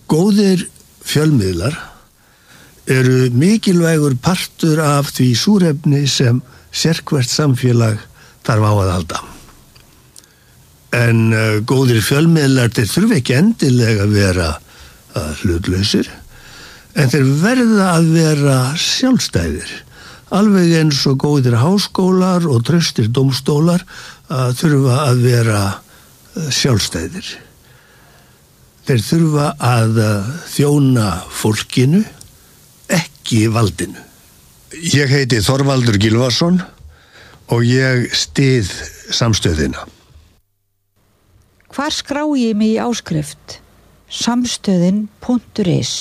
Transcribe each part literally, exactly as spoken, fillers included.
góðir fjölmiðlar eru mikilvægur partur af því súrefni sem sérhvert samfélag þarf á að halda. En uh, góðir fjölmiðlar þeir þurfa ekki endilega að vera uh, hlutlausir, en þeir verða að vera sjálfstæðir. Alveg eins og góðir háskólar og traustir dómstólar uh, þurfa að vera uh, sjálfstæðir. Þeir þurfa að uh, þjóna fólkinu, ekki valdinu. Ég heiti Þorvaldur Gylfason og ég styð samstöðina. Hvar skrái ég mig í áskrift? Samstöðin punktur is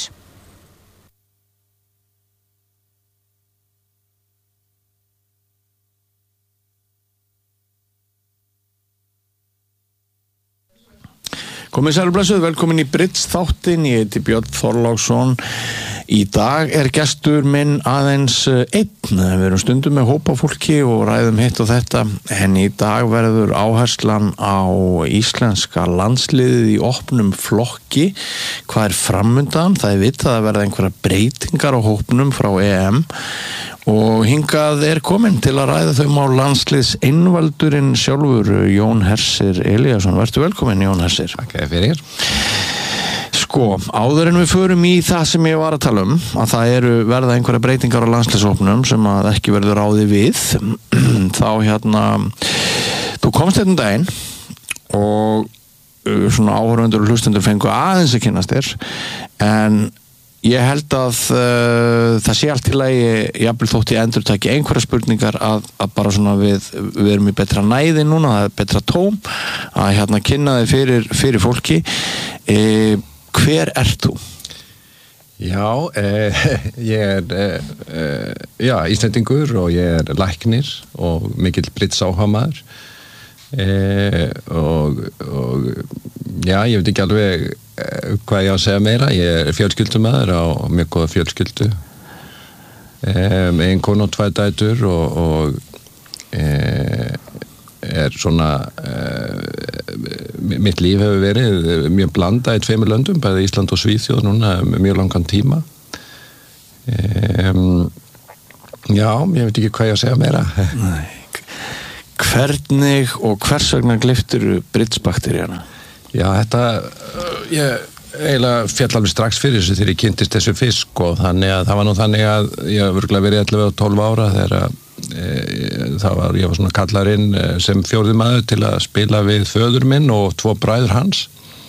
Komið sæl og blessuð, velkomin í Bridge þáttinn, ég heiti Björn Þorláksson. Í dag er gestur minn aðeins einn, við erum stundum með hópa fólki og ræðum hitt og þetta, en í dag verður áherslan á íslenska landsliðið í opnum flokki. Hvað er framundan? Það er vitað að verða einhverja breytingar á hópnum frá E M og hingað er komin til að ræða þau á landsliðs einvaldurinn sjálfur, Jón Hersir Elíasson. Vertu velkomin, Jón Hersir. Takk fyrir. Sko, áður en við förum í það sem ég var að tala um, að það eru verða einhverja breytingar á landsliðshópnum sem að ekki verður ráði við, þá hérna, þú komst hérna daginn og svona áhorfendur og hlustendur fengu aðeins að kynnast þér, en ég held að uh, það sé allt í lagi, jafnvel þótt ég endurtaki einhverja spurningar að, að bara svona við, við erum í betra næði núna, það er betra tóm, að hérna kynna þig fyrir, fyrir fólki. E, hver ert þú? Já, eh, ég er eh, já, Íslendingur og ég er læknir og mikill britsáhamaður eh, og, og já, ég veit ekki alveg hvað ég á að segja meira. Ég er fjölskyldumaður á mjög góða fjölskyldu, um, ein konu og tvær dætur og, og e, er svona e, mitt líf hefur verið mjög blandað í tveimur löndum, bæði Ísland og Svíþjóð núna mjög langan tíma. um, Já, ég veit ekki hvað ég á að segja meira. Nei. Hvernig og hvers vegna gleyptirðu Bridge-bakteríuna? Já, þetta, ég eiginlega fjall alveg strax fyrir þessu þegar ég kynntist þessu fisk og þannig að það var nú þannig að ég hef örugglega verið ellefu og tólf ára þegar e, það var, ég var svona kallarinn sem fjórði maður til að spila við föður minn og tvo bræður hans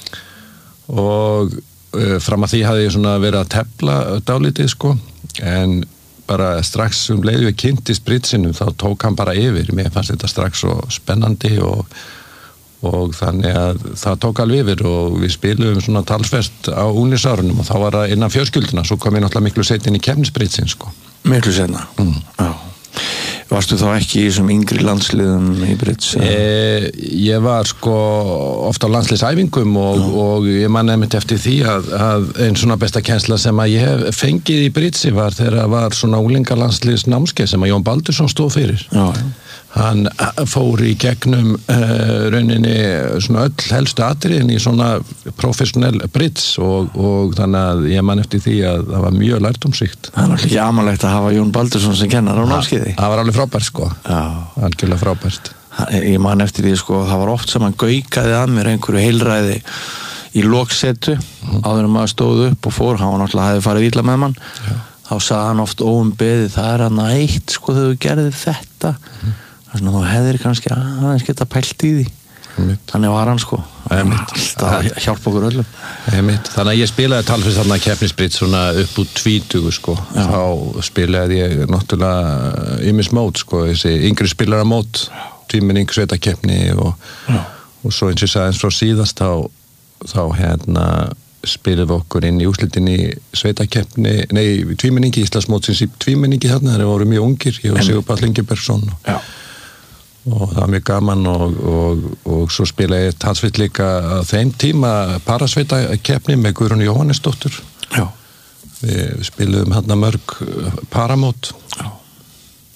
og e, fram að því hafði ég svona verið að tefla dálítið sko, en bara strax um leið við kynntist Bridge-inum þá tók hann bara yfir, mér fannst þetta strax svo spennandi og og þannig að það tók alveg yfir og við spilum svona talsvert á úlingsárunum og þá var það innan fjölskylduna, svo kom ég náttúrulega miklu seinna inn í keppnisbritsin sko. Miklu seinna? Mm. Já. Varstu þá ekki í þessum yngri landsliðum í Bridge? E, ég var sko ofta á landsliðsæfingum og, og ég man einmitt eftir því að, að einn svona besta kennsla sem að ég hef fengið í Bridge var þegar það var svona úlingalandsliðsnámskeið sem að Jón Baldursson stóð fyrir. Já, já. Hann fór í gegnum uh, rauninni svona öll helstu atriðin í svona professional Bridge og, og þannig að ég man eftir því að það var mjög lærdomsríkt. Það er náttúrulega ekki amalegt að hafa Jón Baldursson sem kennar á námskeiði. Það var alveg frábært sko. Já. Algjörlega frábært. Ég man eftir því sko, það var oft sem hann gaukaði að mér einhverju heilræði í loksetu mm. áður en maður stóð upp og fór, hann var náttúrulega hefði farið illa með mann. Já. Þá sagði hann oft óumbeðið, það er hann eitt sko þegar þú gerðir þetta. Mm. Þannig að þú hefðir kannski aðeins geta pælt í því. Einmitt. Þannig var hann sko. Alltaf hjálpa okkur öllum. Einmitt. Þannig að ég spilaði talsvist þarna keppnisbrit svona upp úr tvítugu sko. Já. Þá spilaði ég náttúrulega ýmis mót sko, þessi yngri spilara mót, tvímenning sveitakeppni og, og svo eins og ég sagði eins frá síðast þá, þá hérna spilum við okkur inn í úrslitin í sveitakeppni, nei, tvímenningi Íslandsmótsins í tvímenningi þarna, þeir voru mjög ungir, ég og Sigurpall Ingibergsson og Já. Og það var mjög gaman og, og, og svo spilaði ég talsveit líka á þeim tíma parasveitakeppni með Guðrúnu Jóhannesdóttur. Já. Við spiluðum hérna mörg paramót. Já.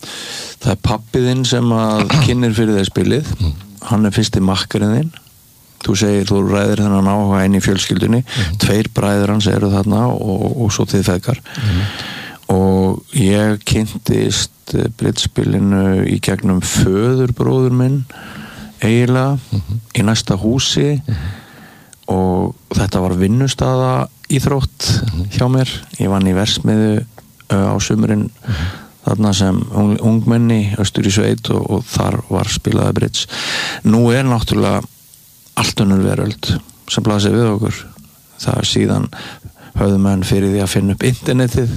Það er pabbiðinn sem að kynnir fyrir þeir spilið. Mm. Hann er fyrsti makkarinn þinn. þú segir, þú ræðir þennan áhuga inn í fjölskyldunni, mm. tveir bræður hans eru þarna og, og svo þið feðgar mm. og ég kynntist bridgespilinu í gegnum föðurbróður minn eiginlega mm-hmm. í næsta húsi mm-hmm. og þetta var vinnustaða íþrótt mm-hmm. hjá mér, ég vann í versmiðu uh, á sumurinn mm-hmm. þarna sem ung, ungmenni austur í sveit og, og þar var spilaði bridge. Nú er náttúrulega allt önnur veröld sem blasir við okkur, það er síðan höfðu menn fyrir því að finna upp internetið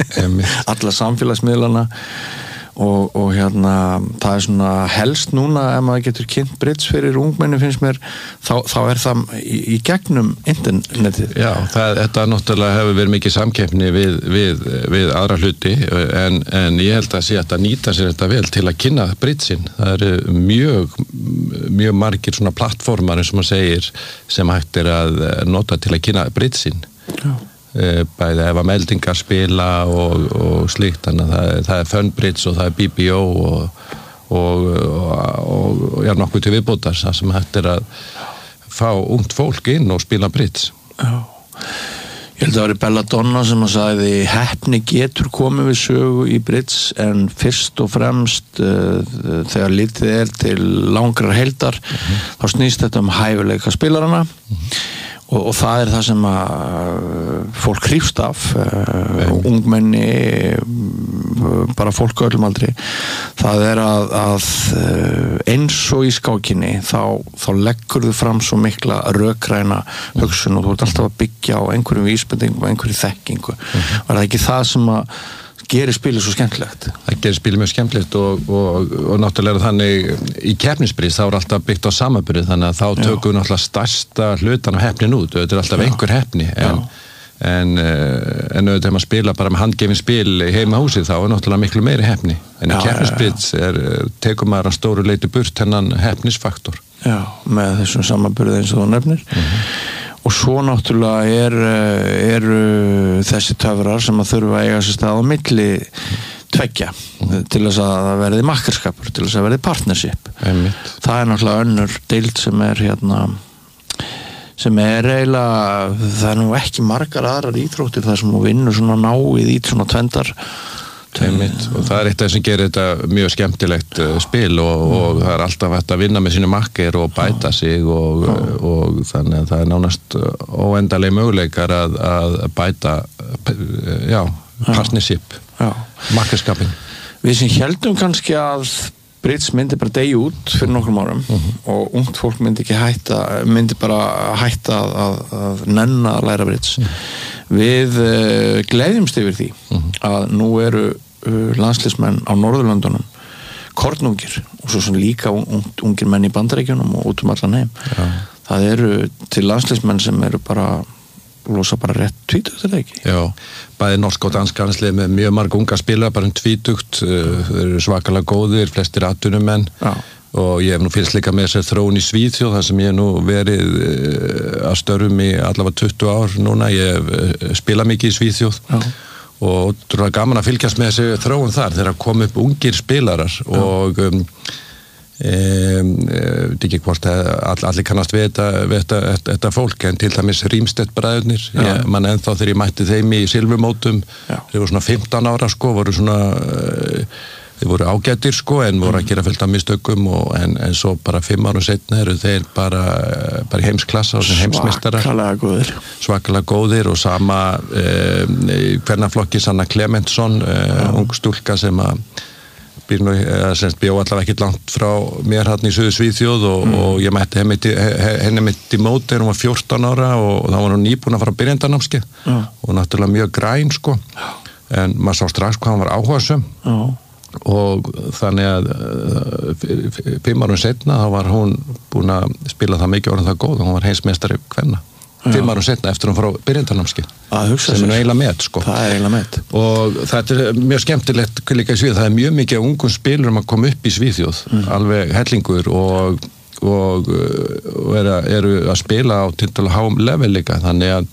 alla samfélagsmiðlana Og, og hérna það er svona helst núna ef maður getur kynnt bridge fyrir ungmenni finnst mér, þá, þá er það í, í gegnum internetið. Já, það, þetta náttúrulega hefur verið mikið samkeppni við, við, við aðra hluti en, en ég held að sé að nýta sér þetta vel til að kynna bridgein. Það eru mjög, mjög margir svona plattformar eins og maður segir sem hægt er að nota til að kynna bridgein. Já. Bæði ef að meldingar spila og, og slíkt, þannig að það, það er Funbridge og það er B B O og, og, og, og já, nokkuð til viðbótar sem hægt er að fá ungt fólk inn og spila bridge. Já, ég held að það var Belladonna sem að sagði heppni getur komið við sögu í bridge en fyrst og fremst uh, þegar litið er til langrar heildar mm-hmm. þá snýst þetta um hæfileika spilarana mm-hmm. Og, og það er það sem að fólk hrífst af uh, ungmenni bara fólk á öllum aldri það er að, að eins og í skákinni þá, þá leggur þú fram svo mikla rökræna hugsun og þú ert alltaf að byggja á einhverjum vísbendingum og einhverju þekkingu mm-hmm. og það er ekki það sem að gerir spilið svo skemmtilegt. Það gerir spilið mjög skemmtilegt og, og, og náttúrulega þannig í keppnisbris þá er alltaf byggt á samanburði þannig að þá tökum við náttúrulega stærsta hlutan af heppnin út, þetta er alltaf Já. Einhver heppni en, en, en auðvitað ef maður spila bara með handgefin spil heima húsið þá er náttúrulega miklu meiri heppni en í keppnisbris tekum maður að stóru leiti burt hennan heppnisfaktor. Já, með þessum samanburði eins og þú nefnir mm-hmm. Og svo náttúrulega er, er þessi töfrar sem að þurfa að eiga sér stað á milli tveggja mm. til þess að það verði makkerskapur, til þess að verði partnership. Einmitt. Það er náttúrulega önnur deild sem er hérna, sem er eiginlega, það er nú ekki margar aðrar íþróttir þar sem þú vinnur svona náið í svona tvendar. Einmitt. Og það er eitt af það sem gerir þetta mjög skemmtilegt uh, spil og, og það er alltaf hægt að vinna með sínu makker og bæta sig og, og, og þannig að það er nánast óendaleg möguleikar að, að bæta já, partnership makkerskapin. Við sem heldum kannski að bridge myndi bara degi út fyrir nokkrum árum uh-huh. og ungt fólk myndi ekki hætta myndi bara hætta að, að, að nenna að læra bridge uh-huh. við uh, gleðjumst yfir því uh-huh. að nú eru landsliðsmenn á Norðurlöndunum kornungir og svo svona líka un- ungir menn í Bandaríkjunum og út um allan heim Já. Það eru til landsliðsmenn sem eru bara losa bara rétt tvítugt er það ekki? Já, bæði norsk og dansk landslið með mjög marg unga spila bara um tvítugt þeir eru svakalega góðir, flestir atvinnumenn og ég hef nú fylgst líka með þessar þróun í Svíþjóð þar sem ég hef nú verið að störfum í allavega tuttugu ár núna, ég hef spilað mikið í Svíþjóð Já. Og það er gaman að fylgjast með þessu þróun þar þegar að koma upp ungir spilarar Já. Og um, Um, uh, ekki hvort að all, allir kannast við þetta, við þetta, þetta, þetta fólk en til dæmis Rímstedt bræðurnir ég, mann ennþá þegar ég mætti þeim í silfurmótum þeir voru svona fimmtán ára sko voru svona uh, þeir voru ágættir sko en voru að gera fullt af mistökum og, en, en svo bara fimm árum setna eru þeir bara, bara heimsklassa og heimsmeistarar svakalega góðir svakalega góðir og sama uh, hvernaflokki Sanna Clementsson uh, ung stúlka sem að býr nú, eða semst bjó allavega ekkert langt frá mér hann í Suður Svíþjóð og, mm. og ég mætti henni mitt í, henni mitt í móti þegar hún var fjórtán ára og, og þá var hún nýbúin að fara á byrjendanámskeið mm. og náttúrulega mjög græn sko en maður sá strax hvað hann var áhugasöm mm. og þannig að uh, fimm árum setna þá var hún búin að spila það mikið orðan það góð og hún var heimsmeistari kvenna fimm árum setna eftir hún frá byrjendanámskeið sem er nú eiginlega met sko það er eiginlega met og þetta er mjög skemmtilegt líka í Svíþjóð, það er mjög mikið af ungum spilurum að koma upp í Svíþjóð mm. alveg hellingur og, og, og eru, eru að spila á tiltölulega háum level líka þannig að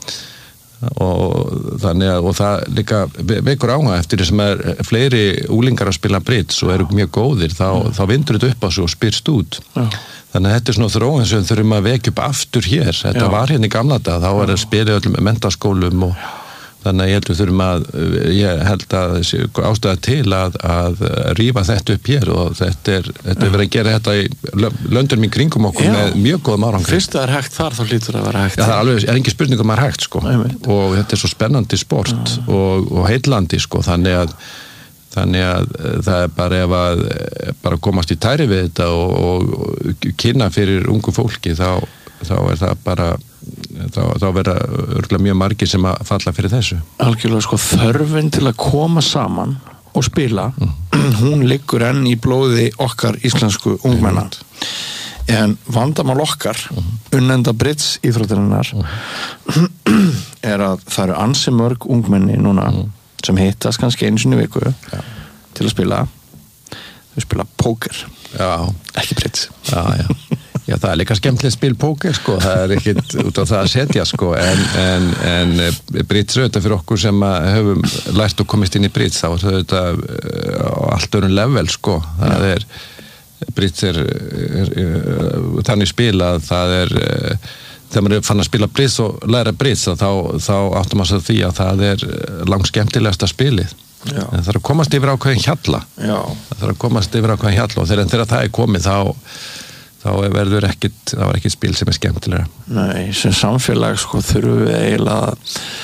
og þannig að og það líka vekur áhuga eftir því sem er fleiri úlingar að spila bridge og eru mjög góðir þá, mm. þá vindur þetta upp á sig og spyrst út Já. Þannig að þetta er svona þróun sem þurfum að vekja upp aftur hér. Þetta Já. var hérna í gamla dag, þá var það spilið öllum menntaskólum og þannig að ég held við þurfum að, ég held að ástæða til að, að rífa þetta upp hér og þetta er, þetta er verið að gera þetta í löndunum í kringum okkur Já. með mjög góðum árangri. Fyrst það er hægt þar, þá hlýtur það að vera hægt. Já, það er alveg, er engin spurning um að er hægt, sko. Nei, og þetta er svo spennandi sport og, og heillandi, sko, þannig að Þannig að það er bara ef að bara komast í tæri við þetta og, og, og kynna fyrir ungu fólki þá, þá er það bara þá, þá verða örgulega mjög margir sem að falla fyrir þessu. Algjörlega sko þörfin til að koma saman og spila, mm. hún liggur enn í blóði okkar íslensku ungmenna. Mm. En vandamál okkar, mm. unnenda Brits íþróttarinnar mm. er að það eru ansi mörg ungmenni núna mm. sem hittast kannski einu sinni viku já. Til að spila þau spila póker já. Ekki Brits já, já. já, það er líka skemmtilegt spil póker sko. það er ekkit út á það að setja sko. en, en, en Brits er auðvitað fyrir okkur sem höfum lært og komist inn í Brits þá er þetta á allt öðrum level sko. það er Brits er, er, er þannig spil að það er þegar maður er fann að spila Brits og læra Brits þá, þá áttum maður að því að það er langt skemmtilegasta spilið Já. það þarf að komast yfir ákveðin hjalla Já. það þarf að komast yfir ákveðin hjalla og þegar, þegar það er komið þá, þá verður ekkit, það var ekkit spil sem er skemmtilega Nei, sem samfélag sko þurfum við eiginlega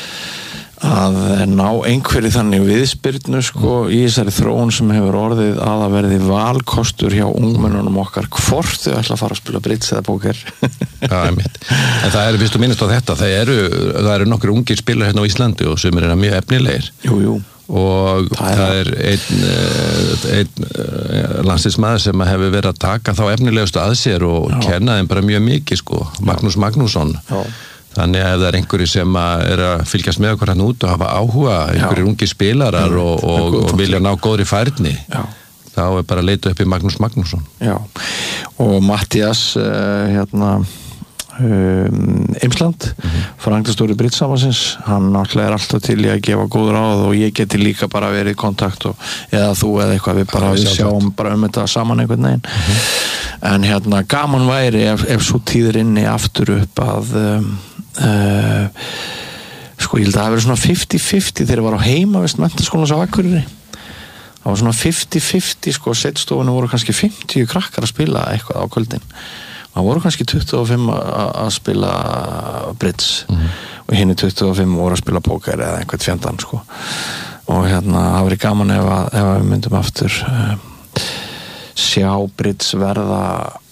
að ná einhverju þannig viðspyrnu sko mm. í þessari þróun sem hefur orðið að að verði valkostur hjá ungmennunum okkar hvort þau ætla að fara að spila Brits eða póker Já, einmitt. En það eru, fyrst og minnst á þetta það eru, það eru nokkur ungir spilar hérna á Íslandi og sem eru mjög efnilegir Jú, jú og það er, það er einn ein landsliðsmaður sem hefur verið að taka þá efnilegustu að sér og Já. Kenna þeim bara mjög mikið sko Magnús Já. Magnússon Já. Þannig að ef það er einhverju sem er að fylgjast með okkur hann út og hafa áhuga einhverju ungi spilarar mm, og, og, og vilja ná góðri færni Já. Þá er bara að leita upp í Magnús Magnússon Já, og Mattias uh, hérna um, Eimsland mm-hmm. franglastóri Britsamansins hann náttúrulega er alltaf til í að gefa góð ráð og ég geti líka bara verið í kontakt og, eða þú eða eitthvað við bara við sjáum bara um þetta saman einhvern veginn mm-hmm. en hérna gaman væri ef, ef svo tíður inni aftur upp að um, Uh, sko ég held að það hafi verið svona fifty fifty þegar ég var á heimavist menntaskólans á Akureyri það var svona fifty fifty sko setstofunni voru kannski fimmtíu krakkar að spila eitthvað á kvöldin það voru kannski tuttugu og fimm að spila Brits mm-hmm. og hinni tuttugu og fimm voru að spila póker eða einhvern fjandan sko og hérna það verið gaman ef, að, ef við myndum aftur uh, sjá Brits verða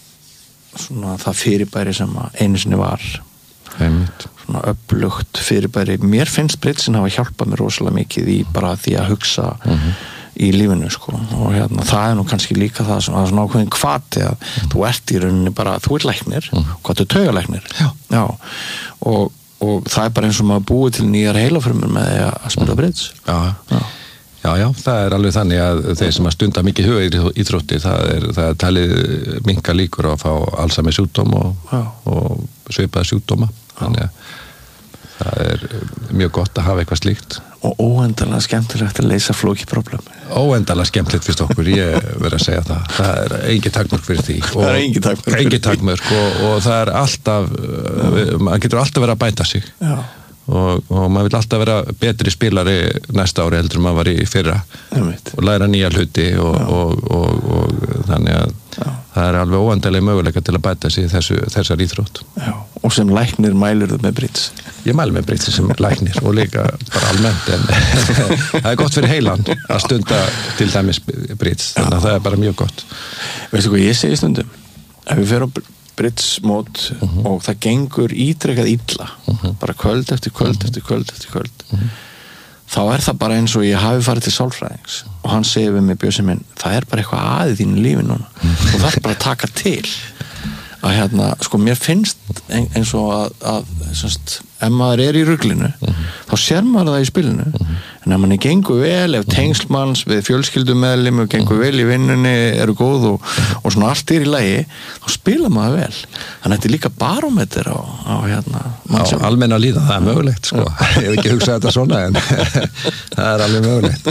svona það fyrirbæri sem einu sinni var Einmitt. Svona öflugt fyrirbæri mér finnst Britsin hafa hjálpað mér rosalega mikið í bara því að hugsa mm-hmm. í lífinu sko og hérna það er nú kannski líka það sem að svona ákveðin hvati að mm-hmm. þú ert í rauninni bara, þú ert læknir mm-hmm. hvað þú taugalæknir Já. Já. Og, og það er bara eins og maður búið til nýjar heilafrumur með því að spila mm-hmm. Brits Já. Já. Já, já, það er alveg þannig að þeir sem að stunda mikið huga íþrótti, það er, það er talið minnka líkur að fá Alzheimer sjúkdóm og, og svipaða sjúkdóma, þannig að það er mjög gott að hafa eitthvað slíkt. Og óendanlega skemmtilegt að leysa flókið problem. Óendanlega skemmtilegt fyrst okkur, ég verð að segja það. Það er engin takmörk fyrir því. Það er engin takmörk fyrir því. Engin takmörk og, og það er alltaf, maður getur alltaf verið að bæta sig. Já. Og, og maður vil alltaf vera betri spilari næsta ári heldur en maður var í fyrra og læra nýja hluti og, og, og, og þannig að Já. Það er alveg óendanlega möguleika til að bæta sig þessu, þessar íþrótt Já. Og sem læknir mælirðu með Brits? Ég mæli með Brits sem læknir og líka bara almennt en það er gott fyrir heilan að stunda til dæmis Brits þannig að það er bara mjög gott Veistu hvað ég segi stundum? Ef við fyrir á Britsmót uh-huh. og það gengur ítrekað illa uh-huh. bara kvöld eftir kvöld uh-huh. eftir kvöld eftir kvöld uh-huh. þá er það bara eins og ég hafi farið til sálfræðings og hann segir við mig Bjössi minn, það er bara eitthvað aðið þínu lífi núna uh-huh. og það er bara að taka til að hérna, sko mér finnst eins og að, að semst, ef maður er í ruglinu uh-huh. þá sér maður það í spilinu uh-huh. en ef manni gengur vel, ef tengslmanns við fjölskyldumeðlim, ef gengur vel í vinnunni eru góð og, og svona allt er í lagi, þá spila maður vel þannig að þetta er líka barómeter á, á hérna, á almenna líða, það er mögulegt sko, ég hef ekki hugsað þetta svona en það er alveg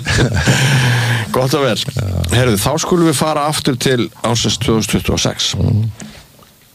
mögulegt Gott að vel, herðu, þá skulum við fara aftur til ársins tvö þúsund tuttugu og sex mm.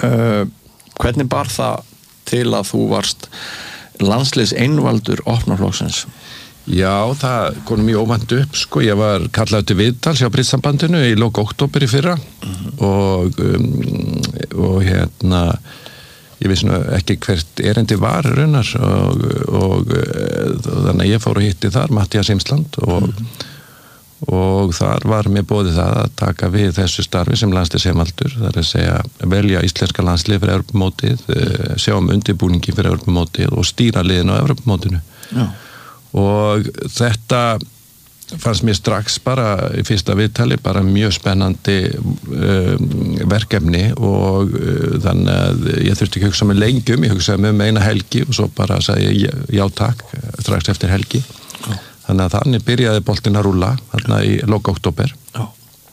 uh, hvernig bar það til að þú varst landsliðs einvaldur opnaflokksins? Já, það kom mjög óvænt upp sko, ég var kallaður til viðtals hjá Brittsambandinu í lok október í fyrra mm-hmm. og, um, og hérna ég vissi nú ekki hvert erendi var raunar og, og, og þannig að ég fór og hitti þar Matthías Imsland og, mm. og þar var mér boðið það að taka við þessu starfi sem landsliðseinvaldur, það er að segja velja íslenska landslið fyrir Evrópumótið, sjá um undirbúningi fyrir Evrópumótið og stýra liðinu á Evrópumótinu. Já. Og þetta fannst mér strax bara í fyrsta viðtali bara mjög spennandi um, verkefni og uh, þannig að ég þurfti ekki að hugsa mig lengjum, ég hugsaði mig um eina helgi og svo bara sagði ég já takk strax eftir helgi. Já. Þannig að þannig byrjaði boltinn að rúlla þarna í lok október. Já.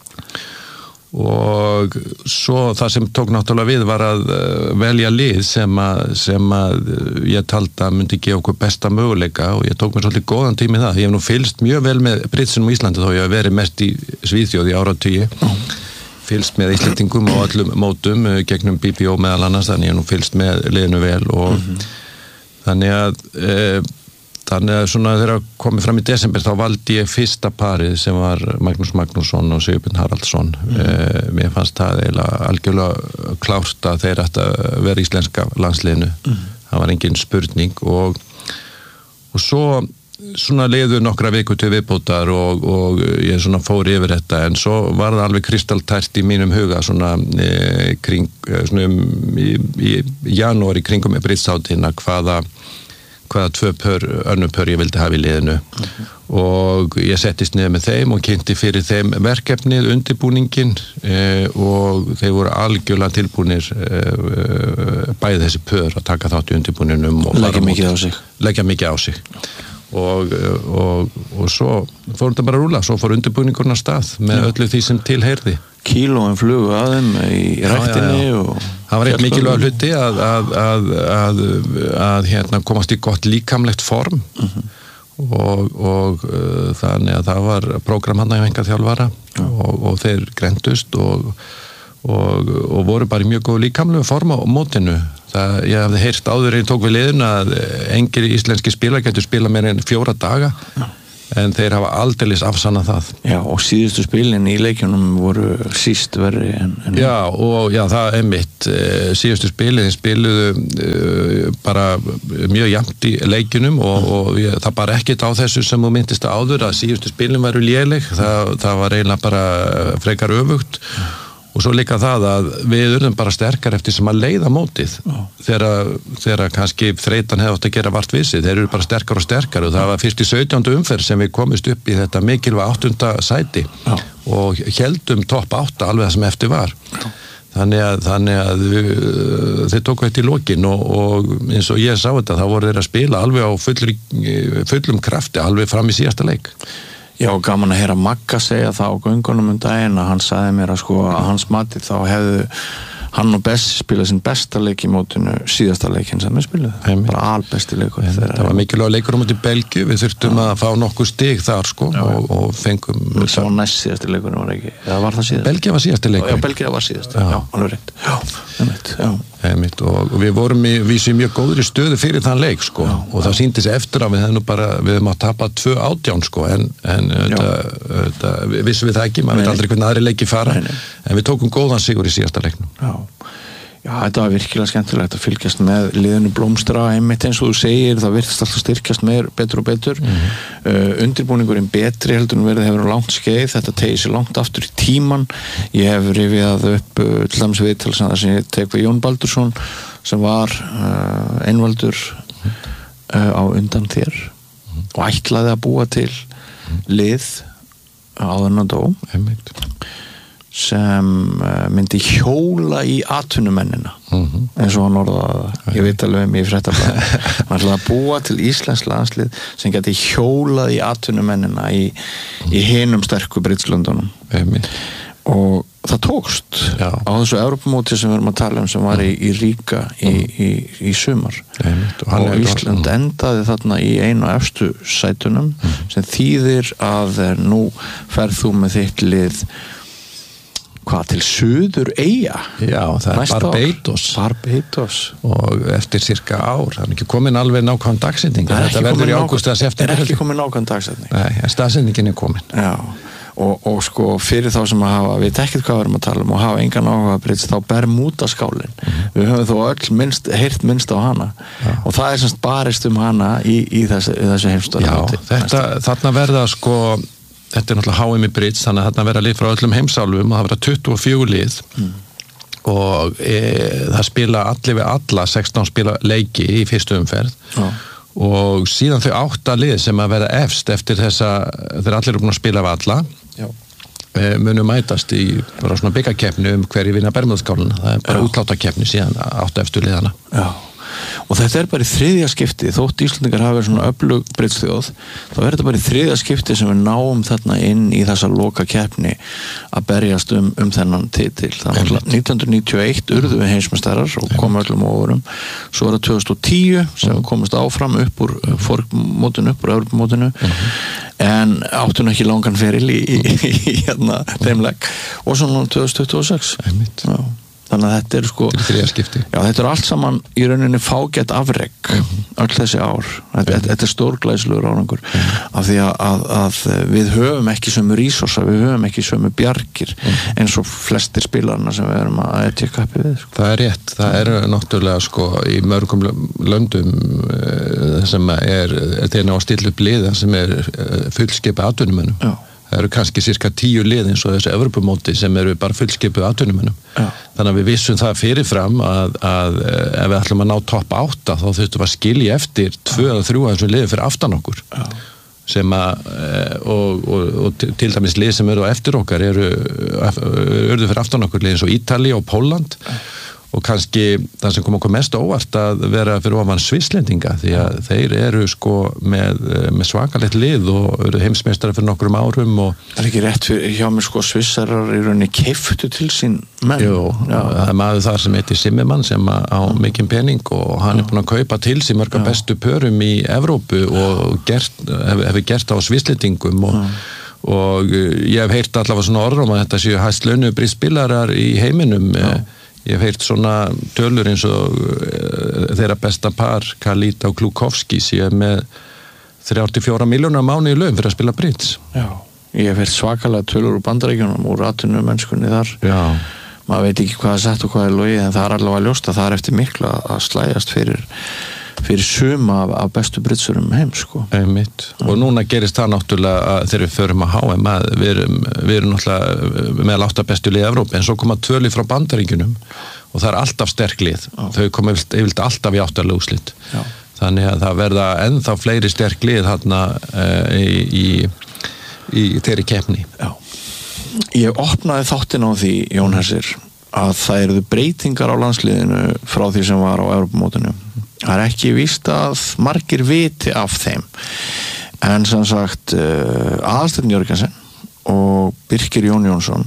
Og svo það sem tók náttúrulega við var að velja lið sem að, sem að ég taldi að myndi gefa okkur besta möguleika og ég tók mér svolítið góðan tími það. Ég hef nú fylgst mjög vel með Britsunum í Íslandi þó ég hef verið mest í Svíþjóð í áratugi. Fylgst með Íslendingum og öllum mótum gegnum B B O meðal annars, þannig ég hef nú fylgst með liðinu vel og mm-hmm. þannig að e, Þannig að svona þegar komið fram í desember þá valdi ég fyrsta parið sem var Magnús Magnússon og Sigurbjörn Haraldsson. Mm. Eh, mér fannst það eiginlega algjörlega klárt að þeir ætti að vera íslenska landsliðinu. Mm. Það var engin spurning og, og svo svona leiðu nokkra vikur til viðbótar og, og ég svona fór yfir þetta en svo var það alveg kristaltært í mínum huga svona, eh, kring, svona um, í, í janúar í kringum með Brittshátíðina hvaða hvaða tvö pör, önnum pör ég vildi hafa í liðinu mm-hmm. og ég settist niður með þeim og kynnti fyrir þeim verkefnið, undirbúningin eh, og þeir voru algjörlega tilbúnir eh, bæði þessi pör að taka þátt í undirbúninum og leggja mikið á sig leggja mikið á sig og, og, og svo fór þetta bara að rúlla, svo fór undirbúningurinn að stað með Já. Öllu því sem tilheyrði kílóin flugu að þeim í ræktinni já, já, já. Og það var eitt mikilvæg hluti að, að, að, að, að hérna, komast í gott líkamlegt form uh-huh. og, og uh, þannig að það var prógram hann að enga þjálfara uh-huh. og, og þeir grendust og, og, og voru bara í mjög góð líkamlegu form á mótinu. Það, ég hafði heyrt áður ég tók við liðun að engir íslenski spilar getur spila meira en fjóra daga uh-huh. en þeir hafa aldeilis afsannað það. Já, og síðustu spilin í leikjunum voru síst verri en... en... Já, og já, það er mitt. Síðustu spilin spiluðu uh, bara mjög jafnt í leikjunum og, og ég, það bara ekkert á þessu sem þú myndist áður að síðustu spilin væru léleg. Það, það var eiginlega bara frekar öfugt. Og svo líka það að við urðum bara sterkar eftir sem að leiða mótið þegar, þegar kannski þreytan hefði átt að gera vart við sig, þeir eru bara sterkar og sterkar og það var fyrst í sautjándu umferð sem við komist upp í þetta mikilvæg áttunda sæti Já. Og heldum topp átta alveg það sem eftir var Já. Þannig að, þannig að þeir tóku þetta í lokin og, og eins og ég sá þetta þá voru þeir að spila alveg á fullri, fullum krafti alveg fram í síðasta leik. Já, gaman að heyra Magga segja það á göngunum um daginn að hann sagði mér að sko að hans mati þá hefðu hann og Bessi spilað sinn besta leik í mótinu síðasta leikin sem við spiluðu, bara albesti leikur. Það var mikilvæg leikur á móti Belgíu, við þurftum að fá nokkuð stig þar sko já, og, og fengum... Það var næst síðasti leikur, var ekki, eða var það síðasti? Belgía var síðasti leikur. Já, Belgía var síðasti, já, já alveg rétt. Já, einmitt, já. Einmitt, og við vorum í, vísum mjög góðri stöðu fyrir þann leik sko já, og það sýndi sig eftir að við hefum bara, við hefum að tapa tvö átján sko en, en þetta, þetta, vissum við það ekki, maður veit aldrei hvernig aðri leiki fara, nei, nei. En við tókum góðan sigur í síðasta leiknum. Já. Já, þetta var virkilega skemmtilegt að fylgjast með liðinu blómstra, einmitt eins og þú segir það virðist alltaf styrkjast meir, betur og betur mm-hmm. uh, undirbúningurinn betri heldur en verið hefur langt skeið, þetta tegir sér langt aftur í tíman, ég hef rifjað upp uh, til dæmis viðtalsana sem ég tek við Jón Baldursson sem var uh, einvaldur uh, á undan þér mm-hmm. og ætlaði að búa til mm-hmm. lið áður en að dó einmitt sem myndi hjóla í atvinnumennina mm-hmm. eins og hann orðaði það ég veit alveg um í fréttablaði hann ætlaði að búa til íslensk landslið sem geti hjólað í atvinnumennina í, mm-hmm. í hinum sterku Britslöndunum Einmitt. Og það tókst Já. Á þessu Evrópumóti sem við erum að tala um sem var í, í Ríga í, í, í sumar Einmitt. Og, og Ísland endaði þarna í einu efstu sætunum mm-hmm. sem þýðir að nú ferð þú með þitt lið hvað, til Suður Eyja Já, það er Barbados Barbados og eftir cirka ár, það er ekki komin alveg nákvæm dagsetning þetta verður í ágúst eða september er ekki komin nákvæm dagsetning Nei, en staðsetningin er komin Já Og, og sko fyrir þá sem að hafa við ekkert hvað við erum að tala um og hafa engan áhuga breyts þá Bermudaskálin mm-hmm. við höfum þó öll minnst, heyrt minnst á hana Já. Og það er semst barist um hana í, í þessu, þessu heimstóra Já, þetta, þarna verða sko þetta er náttúrulega H M í breyts þannig að þarna verða lið frá öllum heimsálfum og það verða tuttugu og fjögur lið mm. og e, það spila allir við alla sextán spila leiki í fyrstu umferð Já. Og síðan þau átta lið sem að verða efst eftir þessa þegar allir eru búin að spila við alla munum mætast í bara svona byggakeppni um hverju vinna Bermudaskálina það er bara útláttakeppni síðan áttu eftir liðana Já, og þetta er bara í þriðja skipti þótt Íslendingar hafa verið svona öflug breytsþjóð þá er þetta bara í þriðja skipti sem við náum þarna inn í þessa loka keppni að berjast um, um þennan titil þannig að nítján hundruð níutíu og eitt urðu við heimsmeistarar og komum öllum óvurum svo var það tvö þúsund og tíu sem við komumst áfram upp úr fórmótinu upp úr Evrópumótinu en áttu nú ekki langan feril í, í, í, í hérna þeimleik og svo núna tvö þúsund tuttugu og sex Já. Þannig að þetta er sko já, þetta er allt saman í rauninni fágætt afrek mm-hmm. öll þessi ár þetta, mm-hmm. þetta er stórglæsilegur árangur mm-hmm. af því að, að, að við höfum ekki sömu resursa, við höfum ekki sömu bjargir mm-hmm. eins og flestir spilarna sem við erum að etja kappi við sko. Það er rétt, það er náttúrulega sko í mörgum löndum uh, sem er þeirna á stillu bliða sem er uh, fullskipa atvinnumönnum Já Það eru kannski cirka tíu lið eins og þessu Evrópumóti sem eru bara fullskipuð atvinnumönnum. Þannig að við vissum það fyrirfram að, að ef við ætlum að ná topp átta þá þurftum við að skilja eftir tvö eða þrjú af þessum liði fyrir aftan okkur. Já. Sem að og, og, og til dæmis lið sem eru á eftir okkar eru urðu fyrir aftan okkur lið eins og Ítalía og Pólland. Já. Og kannski það sem kom okkur mest óvart að vera fyrir ofan Svisslendinga því að þeir eru sko með, með svakalegt lið og eru heimsmeistari fyrir nokkrum árum og Það er ekki rétt fyrir hjá mér sko Svissarar í rauninni keiftu til sín menn Jú, Já. Það er maður þar sem heitir Simmermann sem á mikinn pening og hann Já. Er búin að kaupa til sín mörga bestu pörum í Evrópu og gert, hef, hefur gert á Svisslendingum og Já. Og ég hef heyrt allavega svona orðum að þetta séu hæst launuðu brispilarar í heiminum Já. Ég hef heyrt svona tölur eins og uh, þeirra besta par, Kalita og Klukovski, séu með þrjátíu til fjórar milljónir á mánuði í laun fyrir að spila bridge. Já, ég hef heyrt svakalega tölur úr Bandaríkjunum úr atvinnumennskunni þar. Já. Maður veit ekki hvað er sett og hvað er logið, en það er allavega ljóst að það er eftir miklu að slægjast fyrir, fyrir suma af, af bestu bridgesurum heim, sko. Einmitt. Og núna gerist það náttúrulega að þegar við förum að H M að við erum, við erum náttúrulega meðal átta bestu lið í Evrópu, en svo koma tvö lið frá Bandaríkjunum og það er alltaf sterk lið. Já. Þau koma yfirleitt alltaf í áttalega úrslit. Já. Þannig að það verða ennþá fleiri sterk lið þarna uh, í, í, í þeirri keppni. Já. Ég opnaði þáttin á því, Jón Hersir, að það eru breytingar á landsliðinu frá því sem var á Evrópumótinu. Það er ekki víst að margir viti af þeim. En sem sagt, uh, Aðalsteinn Jörgensen og Birkir Jón Jónsson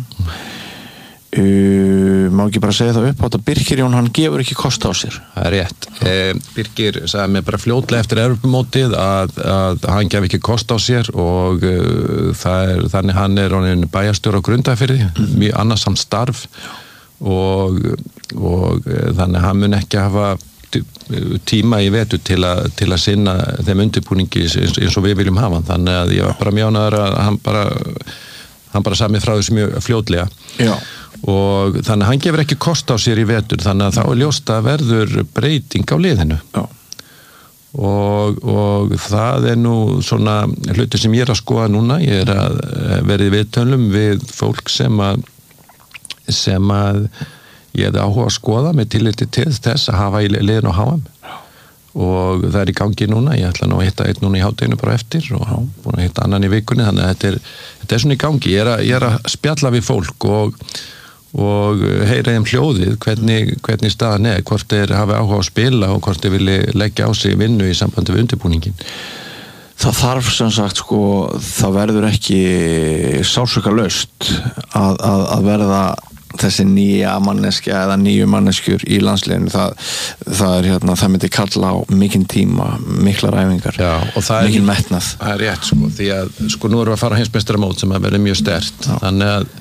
Uh, má ekki bara segja það upp á þetta Birkir Jón, hann gefur ekki kost á sér Það er rétt eh, Birkir sagði mér bara fljótlega eftir Evrópumótið að, að hann gef ekki kost á sér og uh, það er, þannig hann er orðinn bæjarstjóri á Grundarfirði mm. mjög annarsamt starf og, og uh, þannig hann mun ekki hafa tíma í vetur til, a, til að sinna þeim undirbúningi eins, eins og við viljum hafa þannig að ég var bara mjög ánægður að hann bara hann bara sagði mér frá þessu mjög fljótlega Já og þannig að hann gefur ekki kost á sér í vetur þannig að þá er ljóst að verður breyting á liðinu Já. Og, og það er nú svona hluti sem ég er að skoða núna ég er að verið í viðtölum við fólk sem að sem að ég hefði áhuga að skoða með tilliti til þess að hafa í liðinu á H M Já. Og það er í gangi núna ég ætla nú að hitta einn núna í hádeginu bara eftir og búin að hitta annan í vikunni þannig að þetta er, þetta er svona í gangi ég er að, ég er að spjalla við fólk og og heyra þeim hljóðið hvernig, hvernig staðan er, hvort þeir hafi áhuga að spila og hvort þeir vilja leggja á sig vinnu í sambandi við undirbúningin. Það þarf sem sagt sko, það verður ekki sársaukalaust að, að, að verða þessi nýja manneskja eða nýju manneskjur í landsliðinu, það, það er hérna, það myndi kalla á mikinn tíma, miklar æfingar, Já, og það mikinn metnað. Það er rétt sko, því að sko nú erum við að fara á heimsmeistaramót sem að verður mjög sterkt, þannig að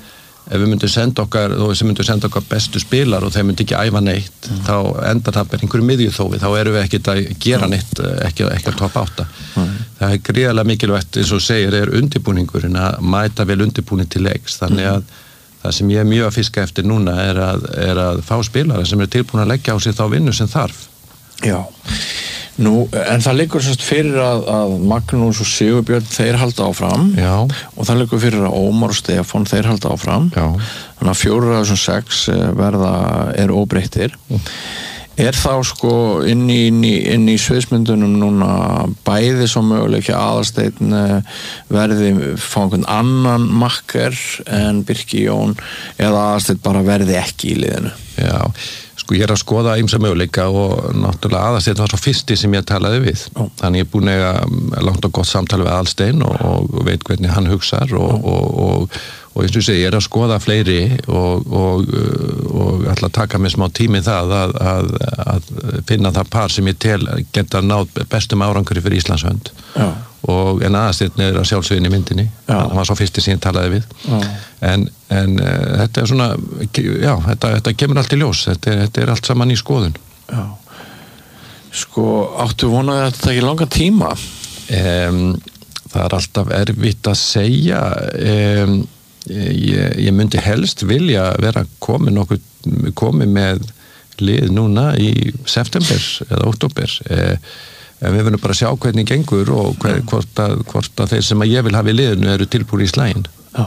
ef við myndum senda okkar og við myndum senda okkar bestu spilar og þeir myndi ekki æfa neitt mm. þá endar það bara einhverju miðjuþófi, þá erum við ekkert að gera neitt ekki, ekki að topp átta mm. það er gríðarlega mikilvægt eins og segir er undirbúningurinn að mæta vel undirbúning til leiks, þannig að það sem ég er mjög að fiska eftir núna er að, er að fá spilara sem er tilbúin að leggja á sig þá vinnu sem þarf. Já, nú, en það liggur semst fyrir að, að Magnús og Sigurbjörn þeir halda áfram. Já. Og það liggur fyrir að Ómar og Stefán þeir halda áfram. Já. Þannig að fjórir af þessum sex verða er óbreyttir. Mm. Er þá sko inn í, inn í, inn í sviðsmyndunum núna bæði svo möguleiki Aðalsteinn verði fá einhvern annan makker en Birkir Jón eða Aðalsteinn bara verði ekki í liðinu? Já, sko ég er að skoða ýmsa möguleika og náttúrulega Aðalsteinn var svo fyrsti sem ég talaði við. Ó. Þannig ég er búin að langt og gott samtali við Aðalsteinn og, og veit hvernig hann hugsar og, og, og og eins og ég segi, ég er að skoða fleiri og, og, og ætla að taka mig smá tími það að, að, að finna það par sem ég tel geta náð bestum árangri fyrir Íslands hönd. Já. Og en Aðalsteinn er að sjálfsögin í myndinni, já. Hann var svo fyrsti sem ég talaði við. Já. En, en uh, þetta er svona, já, þetta, þetta kemur allt í ljós, þetta er, þetta er allt saman í skoðun. Já. Sko, áttu vonaði að þetta ekki langa tíma? Um, það er alltaf erfitt að segja, um, Ég, ég myndi helst vilja vera komin okkur, komin með lið núna í september eða oktober eh, en við verðum bara að sjá hvernig gengur og hver, hvort, að, hvort að þeir sem að ég vil hafa í liðinu eru tilbúin í slægin. Já,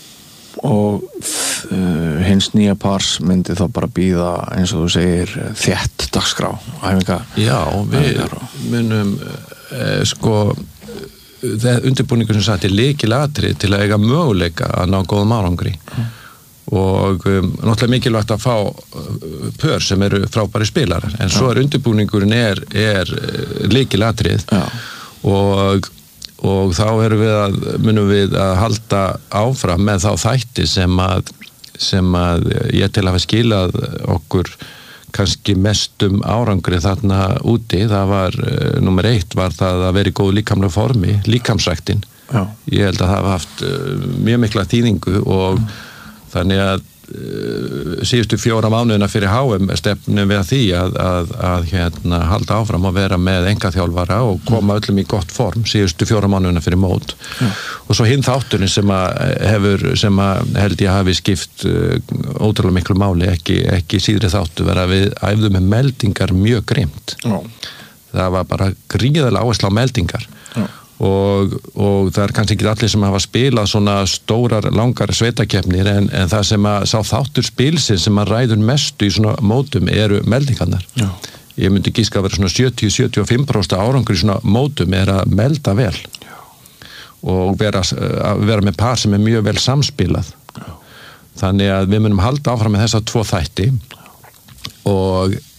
og uh, hins nýja pars myndi þá bara býða eins og þú segir þétt dagskrá, æfinga. Já, við munum eh, sko það undirbúningur sem sagt er lykilatriði til að eiga möguleika að ná góðum árangri mm. og um, náttúrulega mikilvægt að fá uh, pör sem eru frábæri spilarar en svo er undirbúningurinn er, er lykilatrið ja. og, og þá erum við að munum við að halda áfram með þá þætti sem að, sem að ég til að hafa skilað okkur kannski mestum árangri þarna úti, það var uh, nummer eitt var það að vera í góðu líkamlega formi, líkamsræktin. Já. Ég held að það hafa haft uh, mjög mikla þýðingu og mm. þannig að uh, síðustu fjóra mánuðina fyrir H M stefnum við að því að, að, að hérna, halda áfram að vera með engaþjálfara og koma mm. öllum í gott form síðustu fjóra mánuðina fyrir mót. Ja. Og svo hinn þátturinn sem að hefur, sem að held ég hafi skipt uh, ótrúlega miklu máli, ekki, ekki síðri þáttu vera við æfðum með meldingar mjög grimt. Ja. Það var bara gríðarlega áhersla á meldingar. Ja. Og, og það er kannski ekki allir sem hafa spilað svona stórar, langar sveitakeppnir en, en það sem að sá þáttur spilsins sem að ræður mestu í svona mótum eru meldingarnar. Já. Ég myndi gíska að vera svona sjötíu til sjötíu og fimm prósent árangur í svona mótum er að melda vel. Já. Og vera, að vera með par sem er mjög vel samspilað. Já. Þannig að við munum halda áfram með þessa tvo þætti og